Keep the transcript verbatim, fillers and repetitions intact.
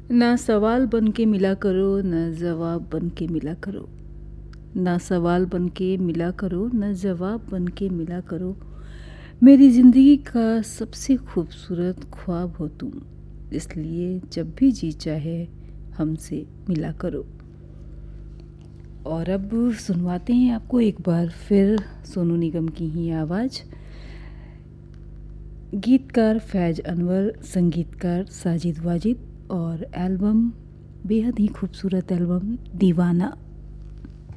ना सवाल बन के मिला करो, ना जवाब बन के मिला करो। ना सवाल बन के मिला करो, ना जवाब बन के मिला करो। मेरी ज़िंदगी का सबसे खूबसूरत ख्वाब हो तुम, इसलिए जब भी जी चाहे हमसे मिला करो। और अब सुनवाते हैं आपको एक बार फिर सोनू निगम की ही आवाज़। गीतकार फैज़ अनवर, संगीतकार साजिद वाजिद और एल्बम बेहद ही खूबसूरत एल्बम दीवाना।